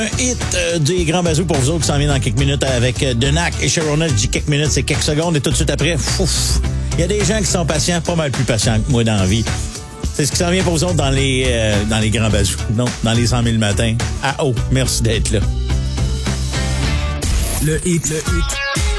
Un hit des Grands Bazous pour vous autres qui s'en vient dans quelques minutes avec Denac et Sharona. Je dis quelques minutes, c'est quelques secondes et tout de suite après, fouf. Il y a des gens qui sont patients, pas mal plus patients que moi dans la vie. C'est ce qui s'en vient pour vous autres dans les Grands Bazous. Non, dans les 100 000 matins. Ah oh, merci d'être là. Le hit